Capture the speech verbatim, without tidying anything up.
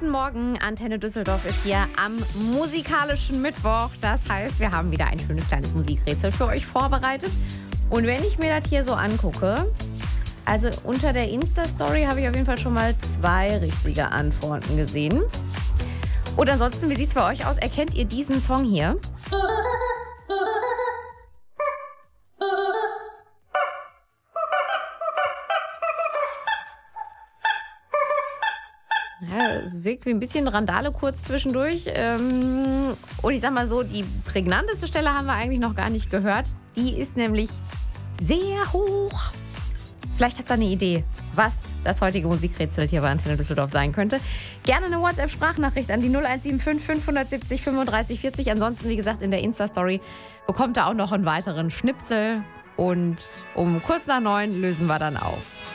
Guten Morgen, Antenne Düsseldorf ist hier am musikalischen Mittwoch. Das heißt, wir haben wieder ein schönes kleines Musikrätsel für euch vorbereitet. Und wenn ich mir das hier so angucke, also unter der Insta-Story habe ich auf jeden Fall schon mal zwei richtige Antworten gesehen. Und ansonsten, wie sieht es bei euch aus? Erkennt ihr diesen Song hier? Ja, es wirkt wie ein bisschen Randale kurz zwischendurch. Und ich sag mal so, die prägnanteste Stelle haben wir eigentlich noch gar nicht gehört. Die ist nämlich sehr hoch. Vielleicht habt ihr eine Idee, was das heutige Musikrätsel hier bei Antenne Düsseldorf sein könnte. Gerne eine WhatsApp-Sprachnachricht an die null eins sieben fünf fünf sieben null fünfunddreißig vierzig. Ansonsten, wie gesagt, in der Insta-Story bekommt ihr auch noch einen weiteren Schnipsel. Und um kurz nach neun lösen wir dann auf.